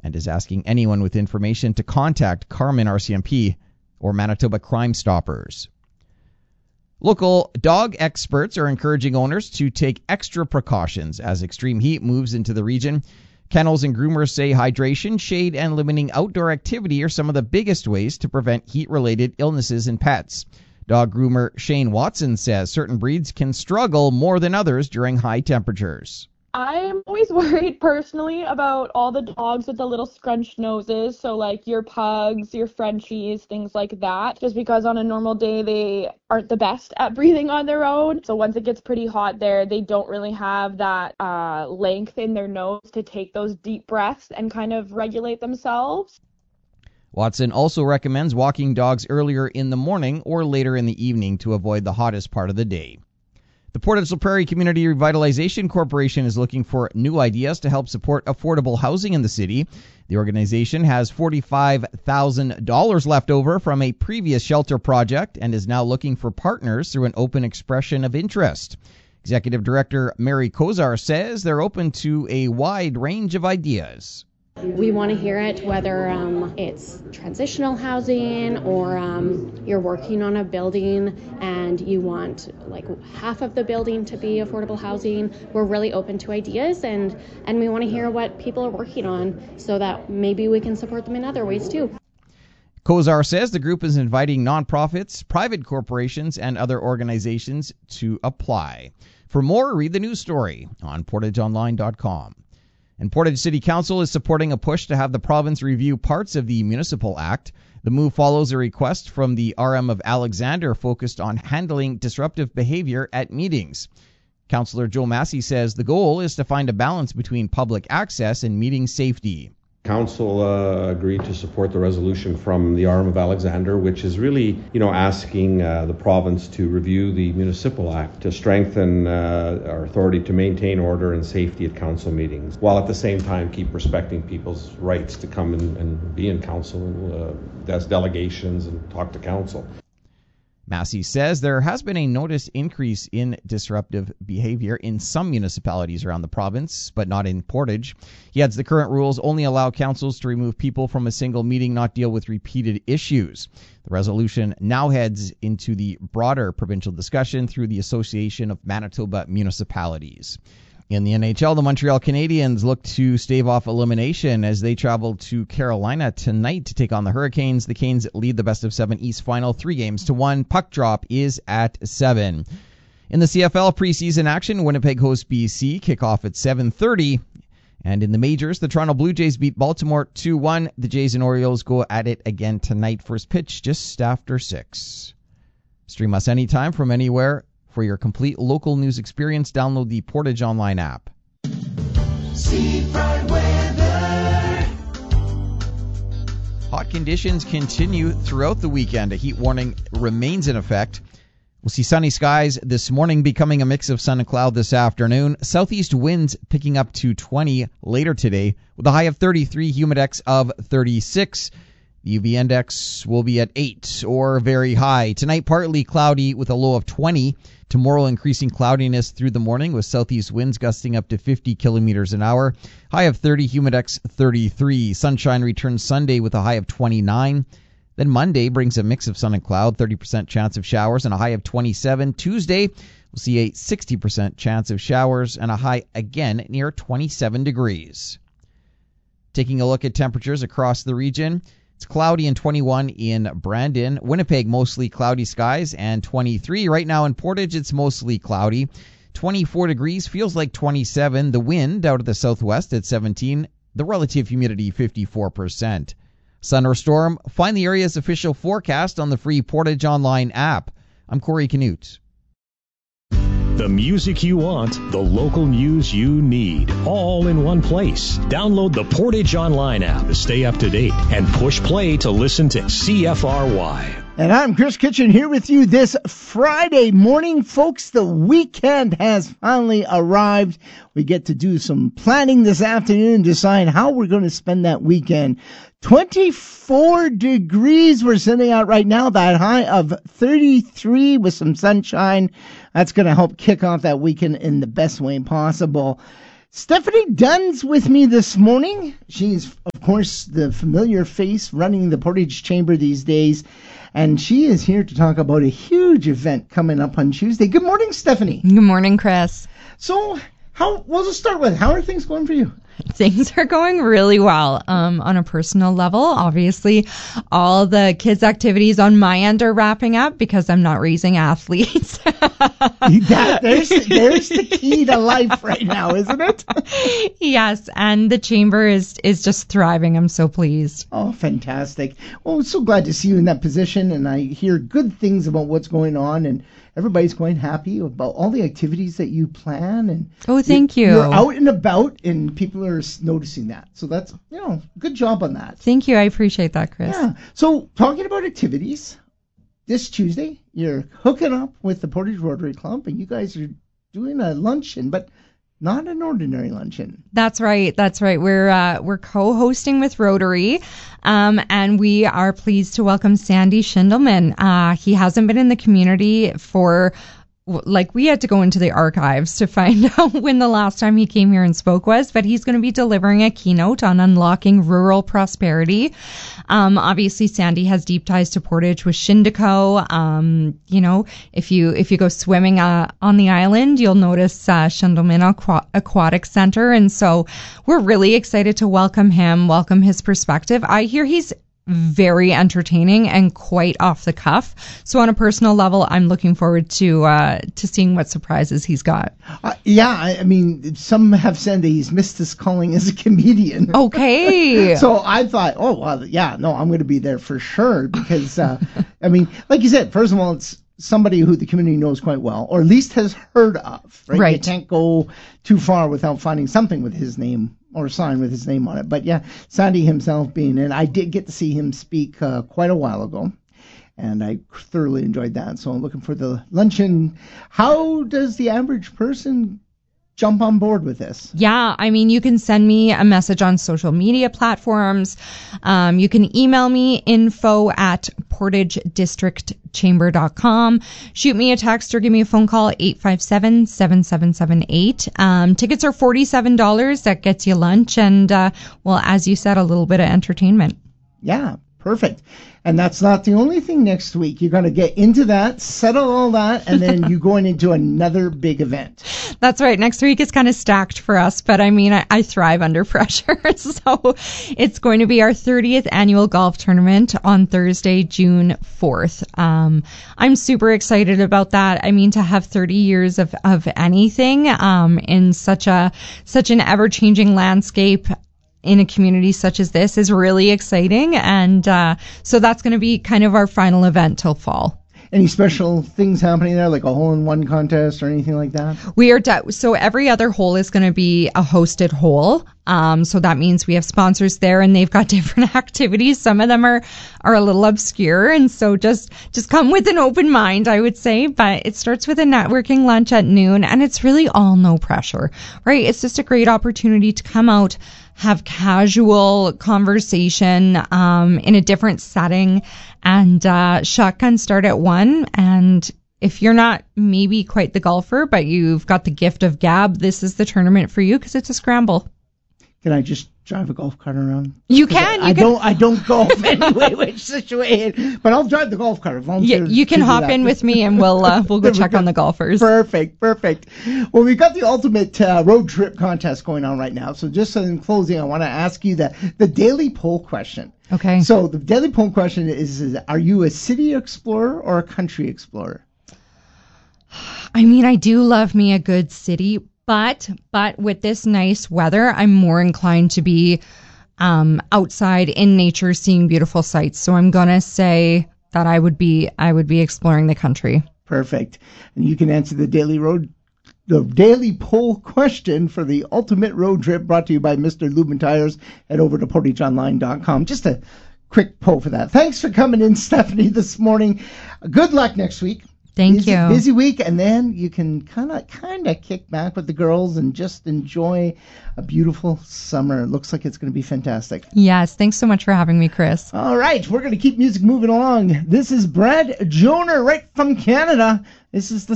and is asking anyone with information to contact Carman RCMP or Manitoba Crime Stoppers. Local dog experts are encouraging owners to take extra precautions as extreme heat moves into the region. Kennels and groomers say hydration, shade, and limiting outdoor activity are some of the biggest ways to prevent heat-related illnesses in pets. Dog groomer Shane Watson says certain breeds can struggle more than others during high temperatures. I'm always worried personally about all the dogs with the little scrunched noses, so like your pugs, your Frenchies, things like that, just because on a normal day they aren't the best at breathing on their own. So once it gets pretty hot there, they don't really have that length in their nose to take those deep breaths and kind of regulate themselves. Watson also recommends walking dogs earlier in the morning or later in the evening to avoid the hottest part of the day. The Port Edge Prairie Community Revitalization Corporation is looking for new ideas to help support affordable housing in the city. The organization has $45,000 left over from a previous shelter project and is now looking for partners through an open expression of interest. Executive Director Mary Kozar says they're open to a wide range of ideas. We want to hear it, whether it's transitional housing or you're working on a building and you want like half of the building to be affordable housing. We're really open to ideas and we want to hear what people are working on so that maybe we can support them in other ways too. Kozar says the group is inviting nonprofits, private corporations, and other organizations to apply. For more, read the news story on portageonline.com. And Portage City Council is supporting a push to have the province review parts of the Municipal Act. The move follows a request from the RM of Alexander focused on handling disruptive behavior at meetings. Councillor Joe Massey says the goal is to find a balance between public access and meeting safety. Council agreed to support the resolution from the RM of Alexander, which is really, asking the province to review the Municipal Act to strengthen our authority to maintain order and safety at council meetings, while at the same time keep respecting people's rights to come and be in council and as delegations and talk to council. Massey says there has been a noticed increase in disruptive behavior in some municipalities around the province, but not in Portage. He adds the current rules only allow councils to remove people from a single meeting, not deal with repeated issues. The resolution now heads into the broader provincial discussion through the Association of Manitoba Municipalities. In the NHL, the Montreal Canadiens look to stave off elimination as they travel to Carolina tonight to take on the Hurricanes. The Canes lead the best-of-7 East final 3-1. Puck drop is at 7. In the CFL preseason action, Winnipeg hosts BC. Kickoff at 7:30. And in the majors, the Toronto Blue Jays beat Baltimore 2-1. The Jays and Orioles go at it again tonight. First pitch just after 6. Stream us anytime from anywhere. For your complete local news experience, download the Portage Online app. Seafront weather. Hot conditions continue throughout the weekend. A heat warning remains in effect. We'll see sunny skies this morning, becoming a mix of sun and cloud this afternoon. Southeast winds picking up to 20 later today, with a high of 33, humidex of 36. The UV index will be at 8 or very high. Tonight, partly cloudy with a low of 20. Tomorrow, increasing cloudiness through the morning with southeast winds gusting up to 50 kilometers an hour. High of 30, humidex 33. Sunshine returns Sunday with a high of 29. Then Monday brings a mix of sun and cloud, 30% chance of showers and a high of 27. Tuesday, we'll see a 60% chance of showers and a high again near 27 degrees. Taking a look at temperatures across the region. It's cloudy and 21 in Brandon. Winnipeg, mostly cloudy skies and 23. Right now in Portage, it's mostly cloudy. 24 degrees, feels like 27. The wind out of the southwest at 17. The relative humidity 54%. Sun or storm? Find the area's official forecast on the free Portage Online app. I'm Corey Canute. The music you want, the local news you need, all in one place. Download the Portage Online app to stay up to date and push play to listen to CFRY. And I'm Chris Kitchen here with you this Friday morning. Folks, the weekend has finally arrived. We get to do some planning this afternoon and decide how we're going to spend that weekend. 24 degrees we're sitting at right now, that high of 33 with some sunshine. That's going to help kick off that weekend in the best way possible. Stephanie Dunn's with me this morning. She's, of course, the familiar face running the Portage Chamber these days. And she is here to talk about a huge event coming up on Tuesday. Good morning, Stephanie. Good morning, Chris. So, we'll just start with, how are things going for you? Things are going really well on a personal level. Obviously, all the kids' activities on my end are wrapping up because I'm not raising athletes. There's the key to life right now, isn't it? Yes, and the chamber is just thriving. I'm so pleased. Oh, fantastic. Well, I'm so glad to see you in that position, and I hear good things about what's going on, and everybody's going happy about all the activities that you plan. And thank you. You're out and about, and people are noticing that. So that's, good job on that. Thank you. I appreciate that, Chris. Yeah. So talking about activities, this Tuesday, you're hooking up with the Portage Rotary Club, and you guys are doing a luncheon, but not an ordinary luncheon. That's right. We're co-hosting with Rotary, and we are pleased to welcome Sandy Schindelman. He hasn't been in the community for, we had to go into the archives to find out when the last time he came here and spoke was, but he's going to be delivering a keynote on unlocking rural prosperity. Obviously, Sandy has deep ties to Portage with Shindico. If you go swimming on the island, you'll notice Schindelman Aquatic Center. And so we're really excited to welcome his perspective. I hear he's very entertaining and quite off the cuff. So on a personal level, I'm looking forward to seeing what surprises he's got. I mean, some have said that he's missed his calling as a comedian. Okay. So I thought, I'm going to be there for sure because, like you said, first of all, it's somebody who the community knows quite well, or at least has heard of. Right. You can't go too far without finding something with his name or a sign with his name on it. But yeah, Sandy himself being in, I did get to see him speak quite a while ago, and I thoroughly enjoyed that. So I'm looking for the luncheon. How does the average person jump on board with this? Yeah, you can send me a message on social media platforms. You can email me info@portagedistrictchamber.com. Shoot me a text or give me a phone call, 857-7778. Tickets are $47. That gets you lunch and, as you said, a little bit of entertainment. Yeah, perfect. And that's not the only thing next week. You're going to get into that, settle all that, and then you're going into another big event. That's right. Next week is kind of stacked for us, but I thrive under pressure. So it's going to be our 30th annual golf tournament on Thursday, June 4th. I'm super excited about that. To have 30 years of anything in such an ever-changing landscape in a community such as this is really exciting. And so that's going to be kind of our final event till fall. Any special things happening there, like a hole-in-one contest or anything like that? So every other hole is going to be a hosted hole. So that means we have sponsors there and they've got different activities. Some of them are a little obscure. And so just come with an open mind, I would say. But it starts with a networking lunch at noon, and it's really all no pressure, right? It's just a great opportunity to come out, have casual conversation in a different setting, and shotgun start at 1. And if you're not maybe quite the golfer, but you've got the gift of gab, this is the tournament for you because it's a scramble. Can I just drive a golf cart around? You can. I don't golf anyway, which situation. But I'll drive the golf cart. You can hop in with me, and we'll go check on the golfers. Perfect. Well, we've got the ultimate road trip contest going on right now. So just in closing, I want to ask you the daily poll question. Okay. So the daily poll question is: are you a city explorer or a country explorer? I do love me a good city. But with this nice weather, I'm more inclined to be outside in nature, seeing beautiful sights. So I'm gonna say that I would be exploring the country. Perfect. And you can answer the daily poll question for the ultimate road trip, brought to you by Mr. Lubin Tires. Head over to portageonline.com. Just a quick poll for that. Thanks for coming in, Stephanie, this morning. Good luck next week. Thank you. Busy week, and then you can kind of kick back with the girls and just enjoy a beautiful summer. It looks like it's going to be fantastic. Yes, thanks so much for having me, Chris. All right, we're going to keep music moving along. This is Brad Joner right from Canada. This is the